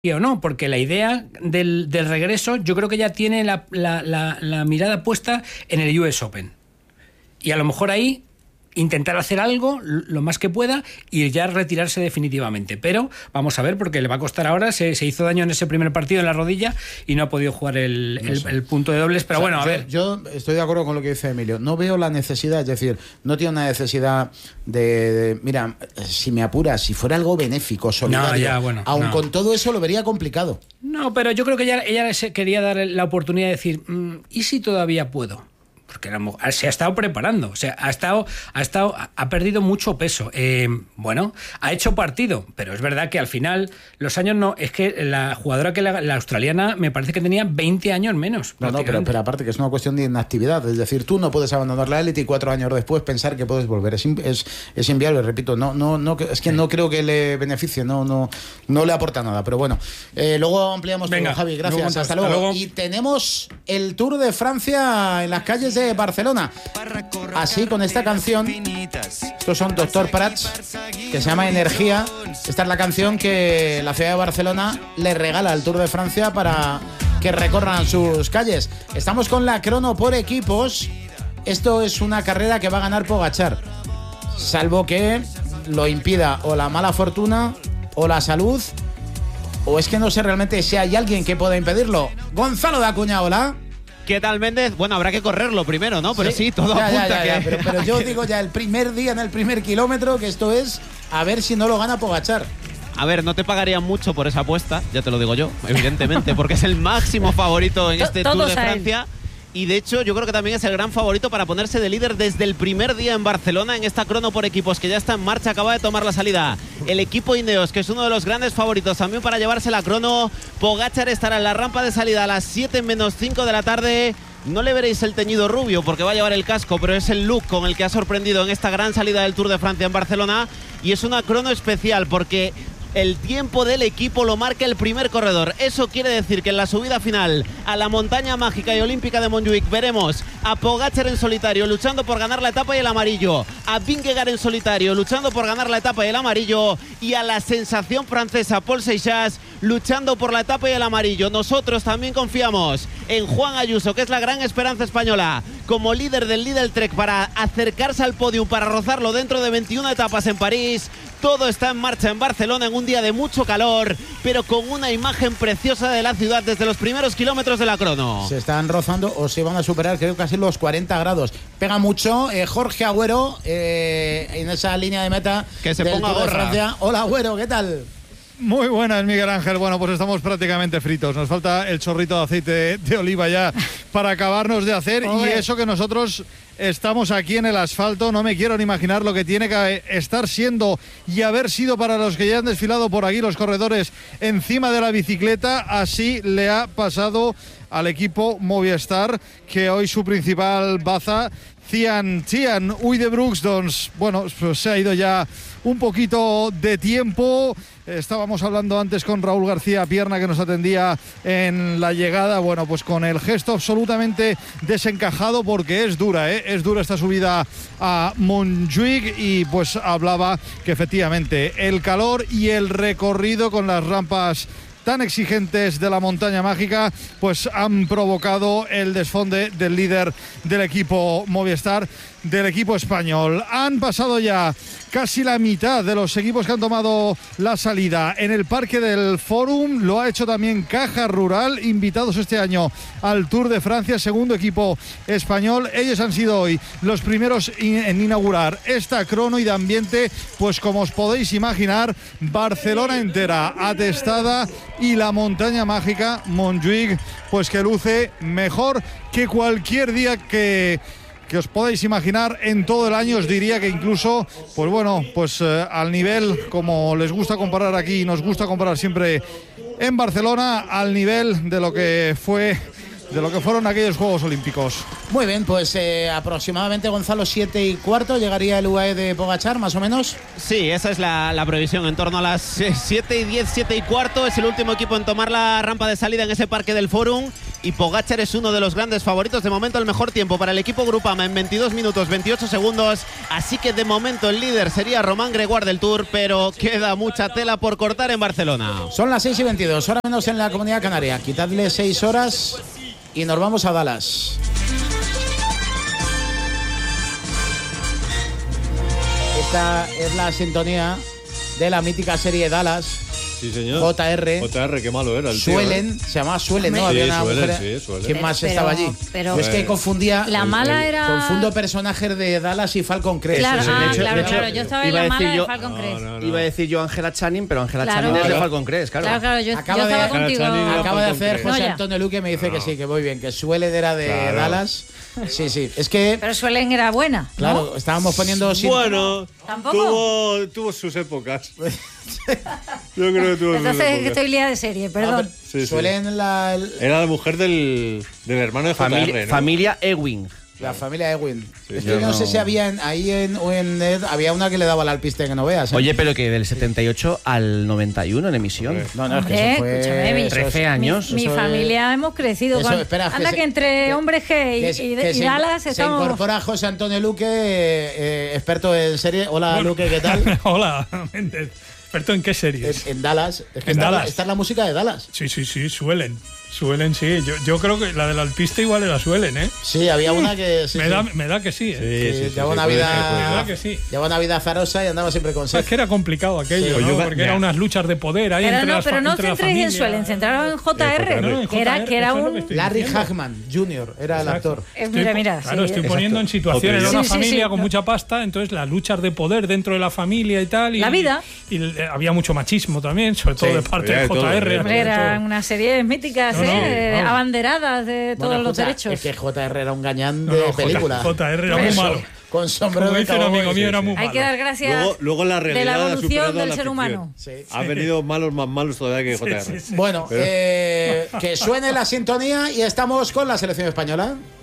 o no, porque la idea del regreso yo creo que ya tiene la mirada puesta en el US Open. Y a lo mejor ahí intentar hacer algo lo más que pueda y ya retirarse definitivamente. Pero vamos a ver, porque le va a costar ahora. Se hizo daño en ese primer partido en la rodilla y no ha podido jugar el punto de dobles. Pero bueno, a ver. Yo estoy de acuerdo con lo que dice Emilio. No veo la necesidad, es decir, no tiene una necesidad de mira, si me apuras, si fuera algo benéfico, solidario, aun con todo eso lo vería complicado. No, pero yo creo que ella se quería dar la oportunidad de decir, ¿y si todavía puedo? Porque se ha estado preparando, o sea, ha perdido mucho peso. Ha hecho partido, pero es verdad que al final los años no, es que la jugadora la australiana me parece que tenía 20 años menos. No, pero aparte que es una cuestión de inactividad, es decir, tú no puedes abandonar la élite y 4 años después pensar que puedes volver, es inviable, repito, no, es que no creo que le beneficie, no le aporta nada, pero bueno, luego ampliamos. Venga, todo, Javi, gracias, hasta luego. Y tenemos el Tour de Francia en las calles de Barcelona, así con esta canción. Estos son Dr. Prats, que se llama Energía. Esta es la canción que la ciudad de Barcelona le regala al Tour de Francia para que recorran sus calles. Estamos con la crono por equipos. Esto es una carrera que va a ganar Pogačar, salvo que lo impida o la mala fortuna o la salud, o es que no sé realmente si hay alguien que pueda impedirlo. Gonzalo de Acuña, hola. ¿Qué tal, Méndez? Bueno, habrá que correrlo primero, ¿no? Pero sí, todo apunta que... Pero yo digo ya el primer día, en el primer kilómetro, que esto es a ver si no lo gana Pogačar. A ver, no te pagarían mucho por esa apuesta, ya te lo digo yo, evidentemente, porque es el máximo favorito en este Tour de Francia. Y de hecho yo creo que también es el gran favorito para ponerse de líder desde el primer día en Barcelona en esta crono por equipos que ya está en marcha, acaba de tomar la salida el equipo Ineos, que es uno de los grandes favoritos también para llevarse la crono. Pogačar estará en la rampa de salida a las 7 menos 5 de la tarde. No le veréis el teñido rubio porque va a llevar el casco, pero es el look con el que ha sorprendido en esta gran salida del Tour de Francia en Barcelona. Y es una crono especial porque el tiempo del equipo lo marca el primer corredor. Eso quiere decir que en la subida final a la montaña mágica y olímpica de Montjuïc veremos a Pogačar en solitario luchando por ganar la etapa y el amarillo, a Vingegaard en solitario luchando por ganar la etapa y el amarillo, y a la sensación francesa Paul Seixas luchando por la etapa y el amarillo. Nosotros también confiamos en Juan Ayuso, que es la gran esperanza española como líder del Lidl Trek para acercarse al podio, para rozarlo dentro de 21 etapas en París. Todo está en marcha en Barcelona en un día de mucho calor, pero con una imagen preciosa de la ciudad desde los primeros kilómetros de la crono. Se están rozando o se van a superar, creo, casi los 40 grados. Pega mucho. Jorge Agüero en esa línea de meta. Que se ponga gorra. Hola, Agüero, ¿qué tal? Muy buenas, Miguel Ángel. Bueno, pues estamos prácticamente fritos. Nos falta el chorrito de aceite de oliva ya para acabarnos de hacer. Y eso que nosotros estamos aquí en el asfalto, no me quiero ni imaginar lo que tiene que estar siendo y haber sido para los que ya han desfilado por aquí, los corredores encima de la bicicleta. Así le ha pasado al equipo Movistar, que hoy su principal baza, Cian Uijtdebroeks, bueno, pues se ha ido ya un poquito de tiempo. Estábamos hablando antes con Raúl García Pierna, que nos atendía en la llegada. Bueno, pues con el gesto absolutamente desencajado, porque es dura esta subida a Montjuïc, y pues hablaba que efectivamente el calor y el recorrido con las rampas tan exigentes de la montaña mágica pues han provocado el desfonde del líder del equipo Movistar, del equipo español. Han pasado ya casi la mitad de los equipos que han tomado la salida en el Parque del Fórum. Lo ha hecho también Caja Rural, invitados este año al Tour de Francia, segundo equipo español. Ellos han sido hoy los primeros en inaugurar esta crono, y de ambiente, pues como os podéis imaginar, Barcelona entera atestada, y la montaña mágica Montjuïc pues que luce mejor que cualquier día que os podéis imaginar en todo el año. Os diría que incluso, pues bueno, pues al nivel, como les gusta comparar aquí, nos gusta comparar siempre en Barcelona, al nivel de lo que fueron aquellos Juegos Olímpicos. Muy bien, pues aproximadamente, Gonzalo, 7:15 llegaría el UAE de Pogačar, más o menos. Sí, esa es la previsión, en torno a las 7:10, 7:15. Es el último equipo en tomar la rampa de salida en ese Parque del Fórum. y Pogačar es uno de los grandes favoritos. De momento el mejor tiempo para el equipo Groupama en 22 minutos 28 segundos, así que de momento el líder sería Román Gregoire del Tour, pero queda mucha tela por cortar en Barcelona. Son las 6:22, hora menos en la Comunidad Canaria. Quitadle 6 horas y nos vamos a Dallas. Esta es la sintonía de la mítica serie Dallas. Sí, señor. JR, qué malo era el Suelen, tío, se llamaba Suelen, ¿no? Sí, Había una Suelen, mujer. sí, Suelen. ¿Quién más Pero- estaba allí? pero- Es que confundía. La mala era... Confundo personajes de Dallas y Falcon Crest. Claro, Sí, de hecho, claro, yo estaba en iba a la decir mala de yo- Falcon Crest. Iba a decir yo Angela Channing, pero Angela Claro. Channing es de Claro. Falcon Crest, claro. Claro, yo Acaba estaba de- contigo. Channing era Acaba de Falcon hacer Crest. José No, ya. Antonio Luque, me dice que sí, que muy bien, que Suelen era de Claro. Dallas. Sí, sí. Es que, Pero Suelen era buena, ¿no? claro, estábamos poniendo. Bueno, ¿Tampoco? tuvo sus épocas. Yo creo que tuvo sus Entonces que épocas. estoy liada de serie, Ah, perdón. pero Sí, sí. Suelen Era la mujer del hermano de JR, ¿no? Familia Ewing. la familia Ewing. Sí, Es sí. que no sé si había en Ed, había una que le daba al alpiste que no veas. ¿eh? Oye, pero que del 78 al 91 en emisión. Hombre. No, es que Hombre, eso fue. escúchame, eso es- 13 años. Mi eso familia hemos crecido. eso, con- espera, que anda se- que entre que- hombres gay que se- y que se- Dallas se estamos... incorpora José Antonio Luque, experto en serie. Hola, Luque, ¿qué tal? Hola, Méndez. ¿Experto en qué series? En Dallas. Es que En esta, Dallas. esta es la música de Dallas. Sí, suelen. Suelen, sí. Yo creo que la del alpiste igual era Suelen, ¿eh? Sí, había una que. Sí, Me da que sí, ¿eh? lleva una Me vida. da que sí. Lleva una vida azarosa y andaba siempre con Es sed. que era complicado aquello, Sí. ¿no? Yo- Porque eran unas luchas de poder ahí Pero entre no, las pero no os entre la centréis en familia. Suelen, centraros en JR, No, en que era JR, eso es lo un... que estoy Larry diciendo. Hagman Jr. era el Exacto. actor. Mira, Claro, sí, estoy poniendo en situaciones Ok, de una sí, sí, familia sí, con no. mucha pasta, entonces las luchas de poder dentro de la familia y tal. Y, La vida. Y había mucho machismo también, sobre todo Sí, de parte había de de todo, JR. había de Hombre, sobre todo. eran unas series míticas, No, no, vamos. abanderadas de todos Bueno, los escucha, derechos. Es que JR era un gañán No, de no, película. JR era muy Eso, malo. Con sombrero Como de dice un cowboy. amigo mío, era muy Hay malo. que dar gracias Luego la de realidad la ha evolución superado a del la ser ficción. humano. Sí. Ha venido malos más malos todavía que JR. Bueno, que suene la sintonía y estamos con la selección española.